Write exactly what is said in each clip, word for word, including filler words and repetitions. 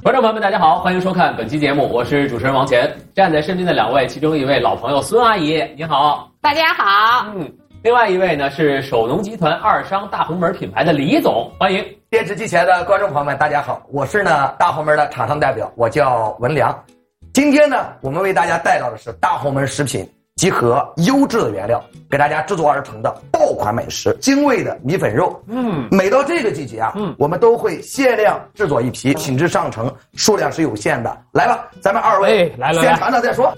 观众朋友们，大家好，欢迎收看本期节目，我是主持人王乾。站在身边的两位，其中一位老朋友孙阿姨，你好。 大家好。 嗯，另外一位呢是首农集团二商大红门品牌的李总，欢迎。 电视机前的观众朋友们，大家好，我是呢大红门的厂商代表，我叫文良。今天呢，我们为大家带到的是大红门食品集合优质的原料，给大家制作而成的爆款美食，精味的米粉肉。嗯，每到这个季节啊，嗯，我们都会限量制作一批，品质上乘，数量是有限的。来吧，咱们二位、 哎、来了， 先尝尝再说。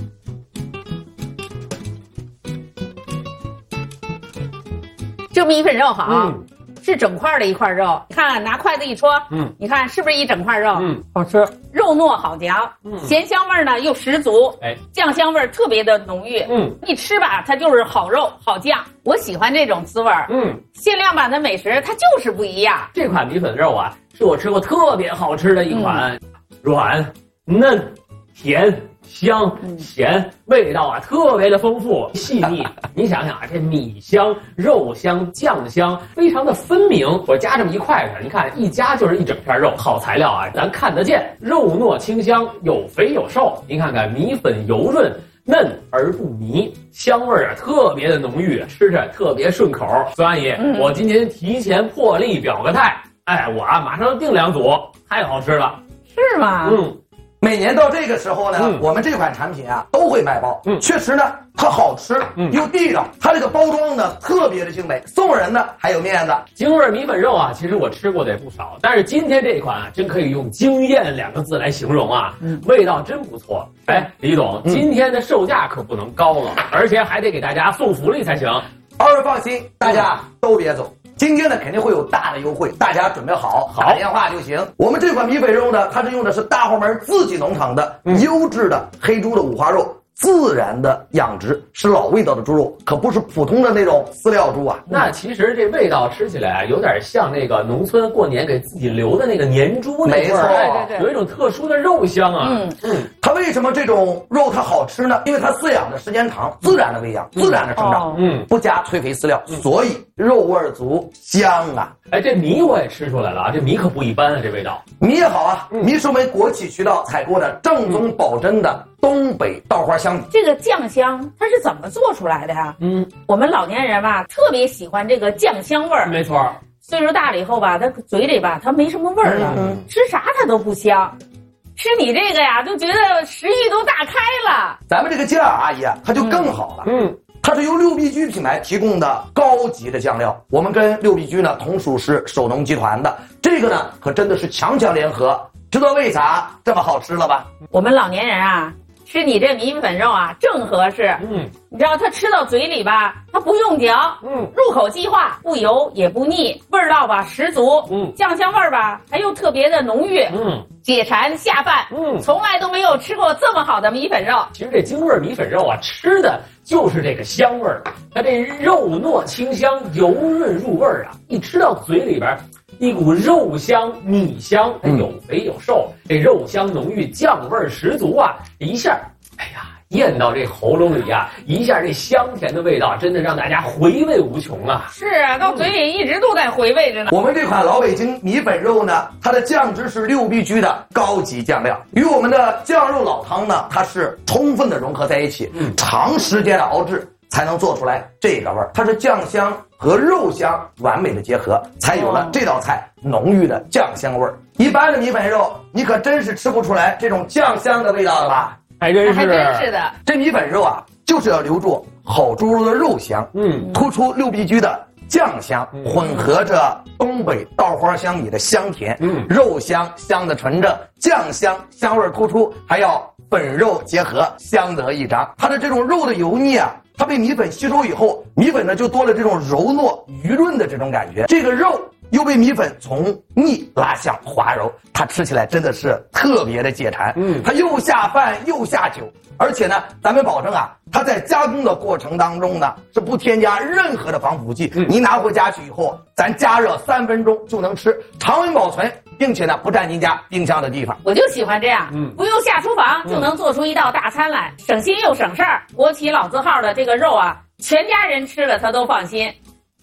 这米粉肉好。 嗯， 是整块的一块肉，你看拿筷子一戳，嗯，你看是不是一整块肉？ 嗯，好吃， 肉糯好嚼，嗯，咸香味呢又十足， 哎， 酱香味特别的浓郁，嗯，一吃吧它就是好肉好酱，我喜欢这种滋味，嗯，限量版的美食它就是不一样。 这款米粉肉啊，是我吃过特别好吃的一款，嗯、软嫩甜。香咸味道啊，特别的丰富细腻。你想想啊，这米香、肉香、酱香非常的分明。我夹这么一块块，你看一夹就是一整片肉，好材料啊，咱看得见，肉糯清香，有肥有瘦。您看看米粉油润。嫩而不迷，香味啊特别的浓郁，吃着特别顺口。孙阿姨，嗯、我今天提前破例表个态，哎，我啊马上订两组，太好吃了。 是吗？ 嗯。每年到这个时候呢，嗯、我们这款产品啊都会卖包。嗯，确实呢，它好吃，嗯，又地道，它这个包装呢特别的精美，送人呢还有面子。 京味米粉肉啊，其实我吃过的也不少，但是今天这一款啊，真可以用惊艳两个字来形容啊，嗯，味道真不错。哎，李总，嗯、今天的售价可不能高了，而且还得给大家送福利才行。 二位放心，大家都别走。今天呢肯定会有大的优惠，大家准备好，打电话就行。我们这款米粉肉呢，它是用的是大红门自己农场的优质的黑猪的五花肉，自然的养殖，是老味道的猪肉，可不是普通的那种饲料猪啊。 那其实这味道吃起来啊，有点像那个农村过年给自己留的那个年猪那味儿， 没错， 有一种特殊的肉香啊。嗯嗯，它为什么这种肉它好吃呢？因为它饲养的时间长，自然的喂养，自然的生长，嗯，不加催肥饲料，所以肉味足，香啊。 哎，这米我也吃出来了啊，这米可不一般啊，这味道。 米也好啊，米是我们国企渠道采购的正宗保真的东北稻花香米。 这个酱香它是怎么做出来的呀？嗯，我们老年人吧特别喜欢这个酱香味儿。 没错， 岁数大了以后吧，他嘴里吧他没什么味儿了，嗯、吃啥他都不香。吃你这个呀，就觉得食欲都大开了。 咱们这个酱阿姨啊，它就更好了。嗯。它是由六必居品牌提供的高级的酱料，我们跟六必居呢同属是首农集团的，这个呢可真的是强强联合，知道为啥这么好吃了吧？ 我们老年人啊，吃你这米粉肉啊正合适。嗯，你知道它吃到嘴里吧，它不用嚼，嗯，入口即化，不油也不腻，味道吧十足，嗯，酱香味儿吧还又特别的浓郁，嗯。解馋下饭，嗯，从来都没有吃过这么好的米粉肉。 其实这京味米粉肉啊，吃的就是这个香味儿，它这肉糯清香，油润入味儿啊，一吃到嘴里边，一股肉香、米香，有肥有瘦，这肉香浓郁，酱味十足啊，一下，哎呀。咽到这喉咙里啊，一下这香甜的味道，真的让大家回味无穷啊！ 是啊，到嘴里一直都在回味着呢。 我们这款老北京米粉肉呢，它的酱汁是六必居的高级酱料，与我们的酱肉老汤呢，它是充分的融合在一起，嗯，长时间的熬制才能做出来这个味儿。它是酱香和肉香完美的结合，才有了这道菜浓郁的酱香味儿。一般的米粉肉，你可真是吃不出来这种酱香的味道了吧？ 还真是， 还真是的。 这米粉肉啊，就是要留住好猪肉的肉香，嗯，突出六必居的酱香，嗯、混合着东北稻花香米的香甜，嗯，肉香香的纯正，酱香香味突出，还要粉肉结合，相得益彰。它的这种肉的油腻啊，它被米粉吸收以后，米粉呢就多了这种柔糯余润的这种感觉。这个肉又被米粉从腻拉向滑柔，它吃起来真的是特别的解馋。嗯，它又下饭又下酒，而且呢，咱们保证啊，它在加工的过程当中呢，是不添加任何的防腐剂。嗯，你拿回家去以后，咱加热三分钟就能吃，常温保存，并且呢，不占您家冰箱的地方。 我就喜欢这样，嗯，不用下厨房就能做出一道大餐来，省心又省事儿。国企老字号的这个肉啊，全家人吃了他都放心。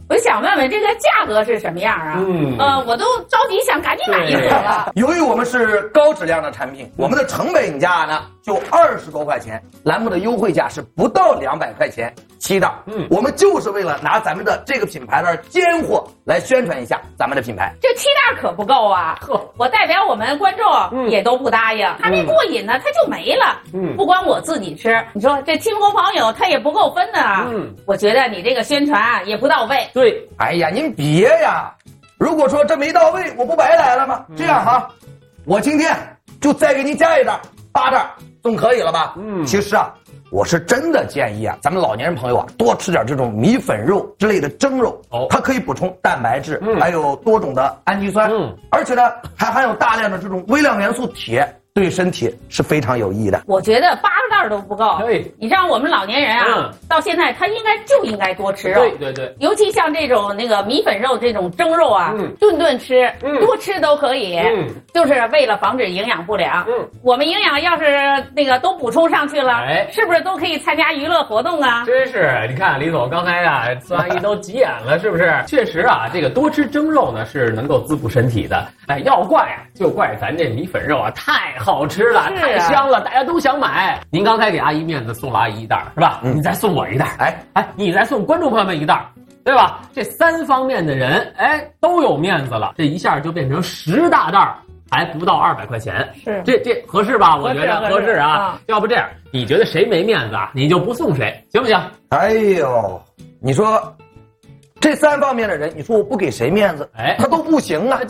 我就想问问这个价格是什么样啊？嗯，呃，我都着急想赶紧买一盒了。 由于我们是高质量的产品，我们的成本价呢就二十多块钱，栏目的优惠价是不到两百块钱七袋。嗯，我们就是为了拿咱们的这个品牌的尖货来宣传一下咱们的品牌。 这七袋可不够啊！呵，我代表我们观众也都不答应，还没过瘾呢，它就没了。嗯，不光我自己吃，你说这亲朋好友他也不够分的啊。嗯，我觉得你这个宣传啊也不到位。 对， 哎呀，您别呀！如果说这没到位，我不白来了吗？这样哈，我今天就再给您加一袋，八袋总可以了吧？嗯，其实啊，我是真的建议啊，咱们老年人朋友啊，多吃点这种米粉肉之类的蒸肉，哦，它可以补充蛋白质，嗯，还有多种的氨基酸，嗯，而且呢，还含有大量的这种微量元素铁。对身体是非常有益的。 我觉得八个袋都不够。对，你像我们老年人啊，嗯、到现在他应该就应该多吃肉。 对对对， 尤其像这种那个米粉肉这种蒸肉啊，嗯、顿顿吃，嗯、多吃都可以。嗯，就是为了防止营养不良。嗯，我们营养要是那个都补充上去了，哎，是不是都可以参加娱乐活动啊？ 真是，你看李总刚才啊，孙阿姨都急眼了，是不是？确实啊，这个多吃蒸肉呢是能够滋补身体的。哎，要怪啊，就怪咱这米粉肉啊太好吃了，太香了，大家都想买。您刚才给阿姨面子送了阿姨一袋，是吧？嗯、你再送我一袋，哎哎，你再送观众朋友们一袋，对吧？这三方面的人，哎，都有面子了，这一下就变成十大袋，还不到二百块钱，是这这合适吧？我觉得合适啊。啊要不这样，你觉得谁没面子啊？你就不送谁，行不行？ 哎呦，你说这三方面的人，你说我不给谁面子，哎，他都不行啊。